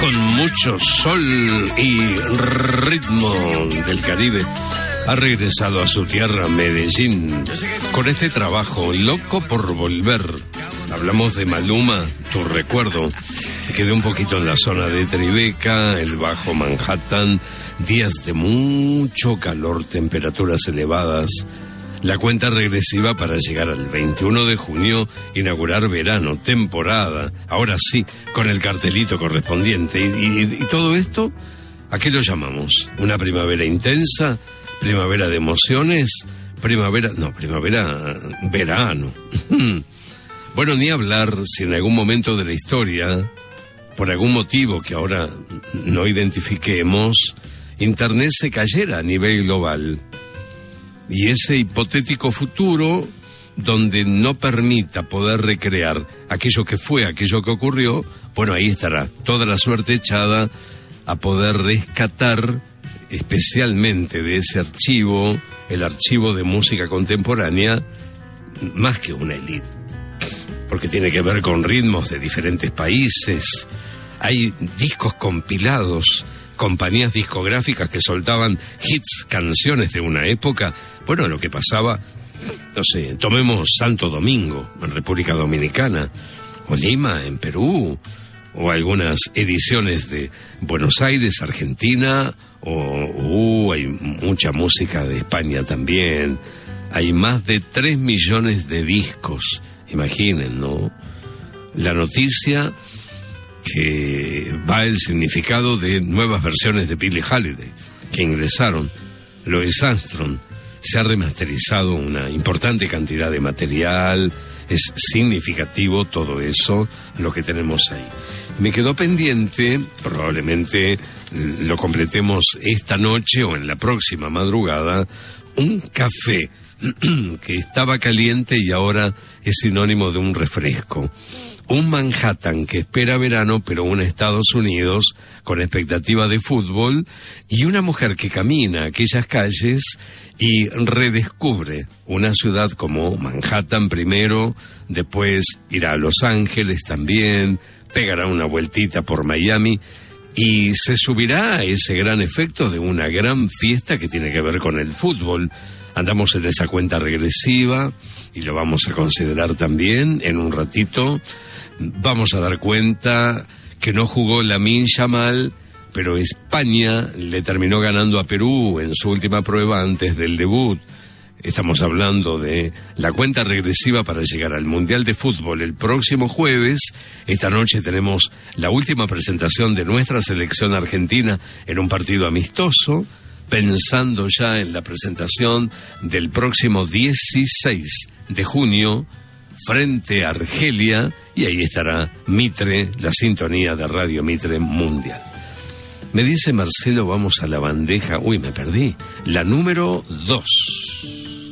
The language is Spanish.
con mucho sol y ritmo del Caribe, ha regresado a su tierra, Medellín, con este trabajo, Loco por Volver. Hablamos de Maluma, Tu Recuerdo. Me quedé un poquito en la zona de Tribeca, el Bajo Manhattan, días de mucho calor, temperaturas elevadas. La cuenta regresiva para llegar al 21 de junio, inaugurar verano, temporada, ahora sí, con el cartelito correspondiente. Y todo esto, ¿a qué lo llamamos? ¿Una primavera intensa? ¿Primavera de emociones? Verano. Bueno, ni hablar si en algún momento de la historia, por algún motivo que ahora no identifiquemos, Internet se cayera a nivel global. Y ese hipotético futuro donde no permita poder recrear aquello que fue, aquello que ocurrió, bueno, ahí estará toda la suerte echada a poder rescatar especialmente de ese archivo, el archivo de música contemporánea, más que una élite, porque tiene que ver con ritmos de diferentes países. Hay discos compilados, compañías discográficas que soltaban hits, canciones de una época. Bueno, lo que pasaba, no sé, tomemos Santo Domingo, en República Dominicana, o Lima, en Perú, o algunas ediciones de Buenos Aires, Argentina, hay mucha música de España también. Hay más de 3 millones de discos, imaginen, ¿no? La noticia que va el significado de nuevas versiones de Billie Holiday que ingresaron. Louis Armstrong, se ha remasterizado una importante cantidad de material. Es significativo todo eso, lo que tenemos ahí. Me quedó pendiente, probablemente lo completemos esta noche o en la próxima madrugada, un café que estaba caliente y ahora es sinónimo de un refresco. Un Manhattan que espera verano, pero un Estados Unidos con expectativa de fútbol, y una mujer que camina aquellas calles y redescubre una ciudad como Manhattan primero, después irá a Los Ángeles también, pegará una vueltita por Miami y se subirá a ese gran efecto de una gran fiesta que tiene que ver con el fútbol. Andamos en esa cuenta regresiva y lo vamos a considerar también en un ratito. Vamos a dar cuenta que no jugó Lamine Yamal, pero España le terminó ganando a Perú en su última prueba antes del debut. Estamos hablando de la cuenta regresiva para llegar al Mundial de Fútbol el próximo jueves. Esta noche tenemos la última presentación de nuestra selección argentina en un partido amistoso, pensando ya en la presentación del próximo 16 de junio frente a Argelia, y ahí estará Mitre, la sintonía de Radio Mitre Mundial. Me dice Marcelo, vamos a la bandeja, me perdí, la número 2.